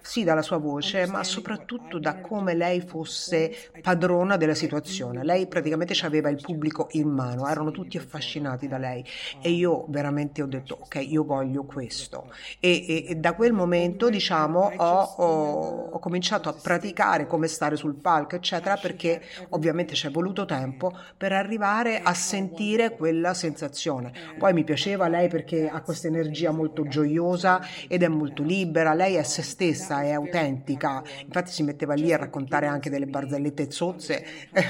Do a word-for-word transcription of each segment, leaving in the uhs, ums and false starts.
sì, dalla sua voce, ma soprattutto da come lei fosse padrona della situazione. Lei praticamente aveva il pubblico in mano, erano tutti affascinati da lei e io veramente ho detto ok, io voglio questo e, e- e da quel momento diciamo ho, ho- ho cominciato a praticare come stare sul palco eccetera, perché ovviamente ci è voluto tempo per arrivare a sentire quella sensazione. Poi mi piaceva lei perché ha questa energia molto gioiosa ed è molto libera, lei è se stessa, è autentica, infatti si metteva lì a raccontare anche delle barzellette zozze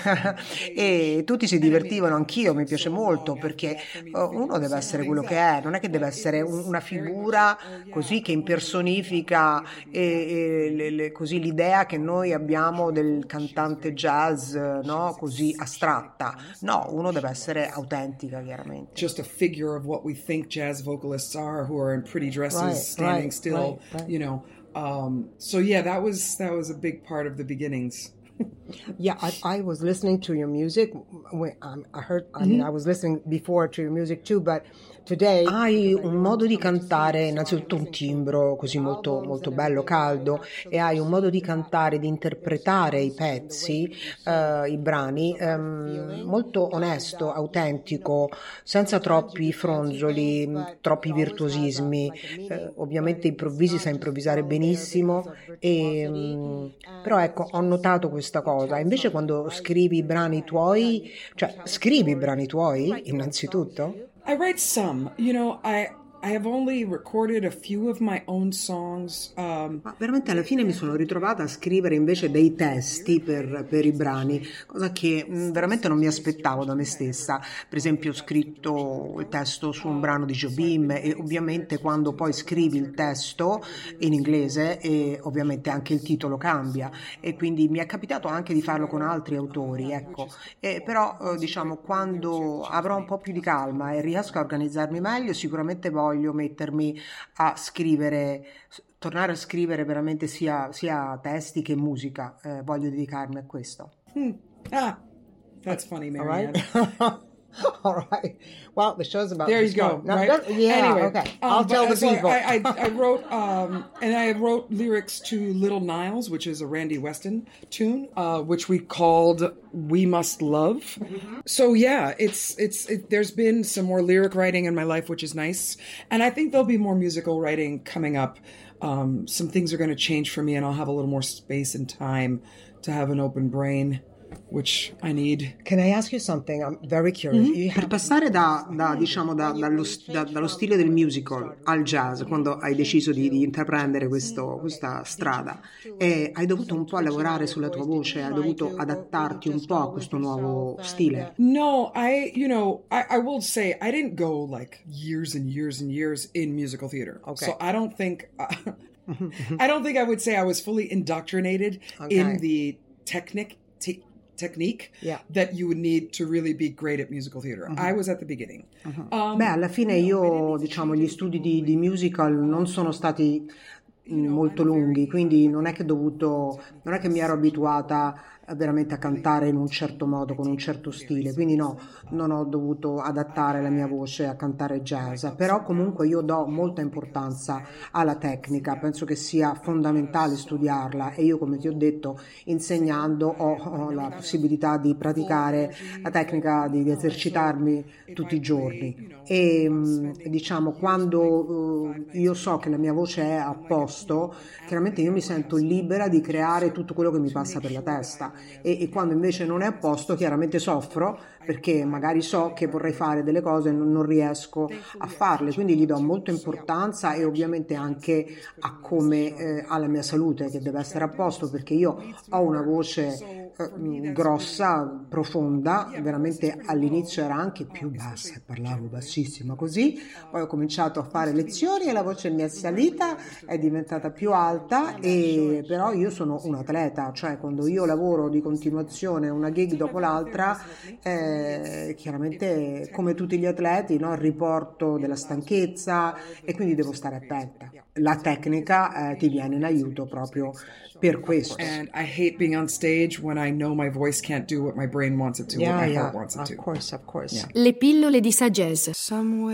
e tutti si divertivano, anch'io mi piace molto perché eh, uno deve essere quello che è, non è che deve essere un- una figura così che impersonifica e, e le- le- così l'idea che noi abbiamo del cantante jazz, no? Così astratta. No, uno deve essere autentica, chiaramente. Just a figure of what we think jazz vocalists are, who are in pretty dresses, Right, standing right, still, right, right. you know. Um, so yeah, that was that was a big part of the beginnings. Yeah, I, I was listening to your music. When, um, I heard, I mean, I was listening before to your music too, but today hai un modo di cantare, innanzitutto un timbro così molto, molto bello, caldo, e hai un modo di cantare, di interpretare i pezzi, eh, i brani, ehm, molto onesto, autentico, senza troppi fronzoli, troppi virtuosismi. Eh, ovviamente improvvisi, sai improvvisare benissimo, e, mm, però ecco, ho notato questa cosa. Invece quando scrivi i brani tuoi, cioè scrivi i brani tuoi innanzitutto? I write some. You know, I I have only recorded a few of my own songs. Um, Ma veramente alla fine mi sono ritrovata a scrivere invece dei testi per, per i brani, cosa che mh, veramente non mi aspettavo da me stessa. Per esempio ho scritto il testo su un brano di Jobim e ovviamente quando poi scrivi il testo in inglese e ovviamente anche il titolo cambia e quindi mi è capitato anche di farlo con altri autori, ecco. E però eh, diciamo quando avrò un po' più di calma e riesco a organizzarmi meglio, sicuramente voglio mettermi a scrivere, s- tornare a scrivere veramente sia, sia testi che musica. Eh, voglio dedicarmi a questo. hmm, ah, that's funny, All Marianne. right. All right. Well, the show's about There to you go. start. No, Right. that- yeah. Anyway, Okay. um, I'll but, tell uh, the so people. I, I, I wrote um, and I wrote lyrics to Little Niles, which is a Randy Weston tune, uh, which we called "We Must Love." So yeah, it's it's it, there's been some more lyric writing in my life, which is nice, and I think there'll be more musical writing coming up. Um, some things are going to change for me, and I'll have a little more space and time to have an open brain, which I need. Can I ask you something? I'm very curious. You Per passare da, da, diciamo, da- dallo, da- dallo stile del musical al jazz, quando hai deciso di, di intraprendere questo- questa strada, e hai dovuto un po' lavorare sulla tua voce, hai dovuto adattarti un po' a questo nuovo stile. No, I, you know, I, I will say I didn't go like years and years and years in musical theater. Okay. So I don't think, I don't think I would say I was fully indoctrinated Okay. in the technic, te- technique Yeah. that you would need to really be great at musical theater. I was at the beginning. Um, Beh, alla fine io, diciamo, gli studi di, di musical non sono stati mm, molto lunghi, quindi non è che dovuto, non è che mi ero abituata eh, veramente a cantare in un certo modo, con un certo stile, quindi no, non ho dovuto adattare la mia voce a cantare jazz, però comunque io do molta importanza alla tecnica, penso che sia fondamentale studiarla e io come ti ho detto, insegnando ho, ho la possibilità di praticare la tecnica, di, di esercitarmi tutti i giorni e mm, diciamo quando eh, io so che la mia voce è a posto, chiaramente io mi sento libera di creare tutto quello che mi passa per la testa e, e quando invece non è a posto chiaramente soffro perché magari so che vorrei fare delle cose e non, non riesco a farle, quindi gli do molta importanza e ovviamente anche a come eh, alla mia salute che deve essere a posto perché io ho una voce eh, mh, grossa, profonda, veramente all'inizio era anche più bassa e parlavo bassissima così, poi ho cominciato a fare lezioni e la voce mi è salita, è diventata più alta e però io sono un atleta, cioè quando io lavoro di continuazione una gig dopo l'altra eh, chiaramente come tutti gli atleti no, il riporto della stanchezza e quindi devo stare attenta. La tecnica eh, ti viene in aiuto proprio per questo. And I hate being on stage when I know my voice can't do what my brain wants it to, what Yeah, my yeah, heart wants it of to. course, of course. Yeah. Le pillole di Sagesse. Somewhere